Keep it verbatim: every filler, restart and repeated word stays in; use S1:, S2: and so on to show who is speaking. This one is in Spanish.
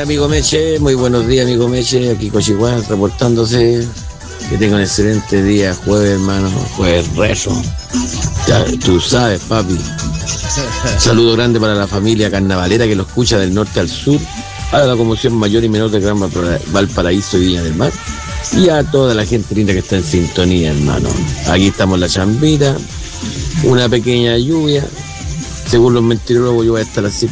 S1: amigo Meche, muy buenos días, amigo Meche, aquí Cochihuán reportándose. Que tenga un excelente día, jueves, hermano, jueves rezo. Ya, tú sabes, papi. Saludo grande para la familia carnavalera que lo escucha del norte al sur, a la conmoción mayor y menor de Gran Valparaíso y Viña del Mar, y a toda la gente linda que está en sintonía, hermano. Aquí estamos en la chambita, una pequeña lluvia, según los meteorólogos yo voy a estar así